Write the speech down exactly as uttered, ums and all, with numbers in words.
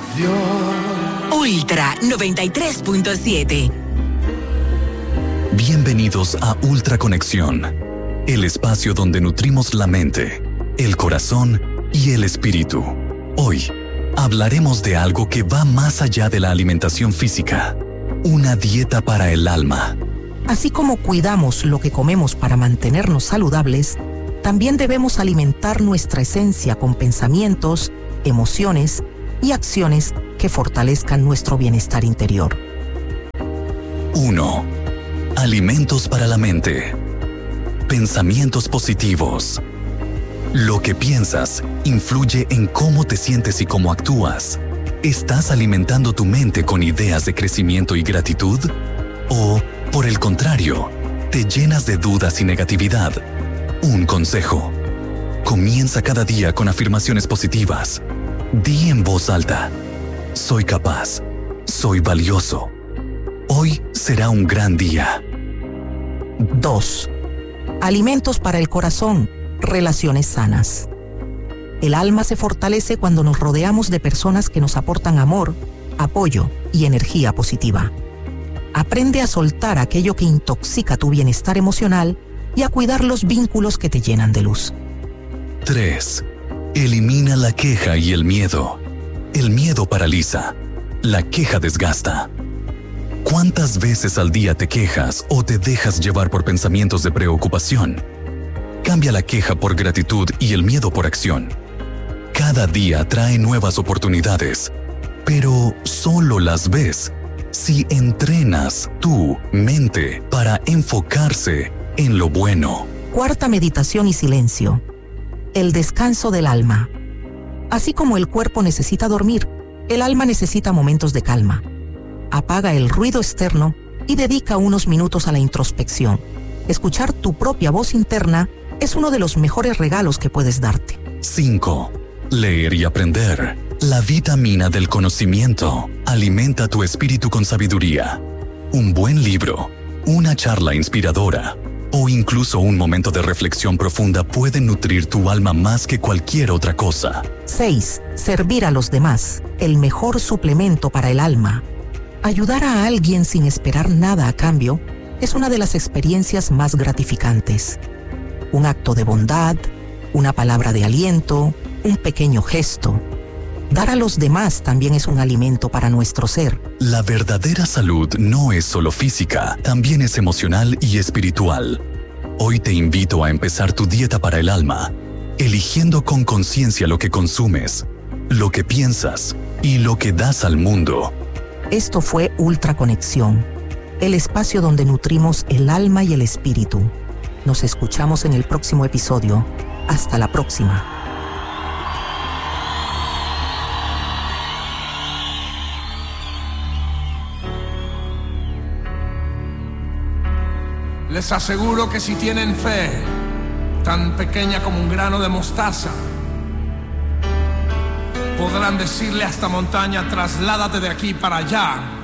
Dios. Ultra noventa y tres punto siete. Bienvenidos a Ultra Conexión, el espacio donde nutrimos la mente, el corazón y el espíritu. Hoy hablaremos de algo que va más allá de la alimentación física, una dieta para el alma. Así como cuidamos lo que comemos para mantenernos saludables, también debemos alimentar nuestra esencia con pensamientos, emociones y acciones que fortalezcan nuestro bienestar interior. uno. Alimentos para la mente. Pensamientos positivos. Lo que piensas influye en cómo te sientes y cómo actúas. ¿Estás alimentando tu mente con ideas de crecimiento y gratitud? ¿O, por el contrario, te llenas de dudas y negatividad? Un consejo. Comienza cada día con afirmaciones positivas. Di en voz alta: soy capaz, soy valioso. Hoy será un gran día. dos. Alimentos para el corazón, relaciones sanas. El alma se fortalece cuando nos rodeamos de personas que nos aportan amor, apoyo y energía positiva. Aprende a soltar aquello que intoxica tu bienestar emocional y a cuidar los vínculos que te llenan de luz. tres. Elimina la queja y el miedo. El miedo paraliza, la queja desgasta. ¿Cuántas veces al día te quejas o te dejas llevar por pensamientos de preocupación? Cambia la queja por gratitud y el miedo por acción. Cada día trae nuevas oportunidades, pero solo las ves si entrenas tu mente para enfocarse en lo bueno. Cuarta meditación y silencio. El descanso del alma. Así como el cuerpo necesita dormir, el alma necesita momentos de calma. Apaga el ruido externo y dedica unos minutos a la introspección. Escuchar tu propia voz interna es uno de los mejores regalos que puedes darte. cinco. Leer y aprender. La vitamina del conocimiento alimenta tu espíritu con sabiduría. Un buen libro, una charla inspiradora o incluso un momento de reflexión profunda pueden nutrir tu alma más que cualquier otra cosa. seis. Servir a los demás. El mejor suplemento para el alma. Ayudar a alguien sin esperar nada a cambio es una de las experiencias más gratificantes. Un acto de bondad, una palabra de aliento, un pequeño gesto. Dar a los demás también es un alimento para nuestro ser. La verdadera salud no es solo física, también es emocional y espiritual. Hoy te invito a empezar tu dieta para el alma, eligiendo con conciencia lo que consumes, lo que piensas y lo que das al mundo. Esto fue Ultra Conexión, el espacio donde nutrimos el alma y el espíritu. Nos escuchamos en el próximo episodio. Hasta la próxima. Les aseguro que si tienen fe, tan pequeña como un grano de mostaza, podrán decirle a esta montaña: trasládate de aquí para allá,